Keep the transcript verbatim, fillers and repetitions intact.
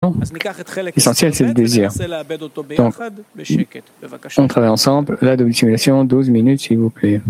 L'essentiel, c'est le désir. Donc, on travaille ensemble. La double simulation, douze minutes, s'il vous plaît.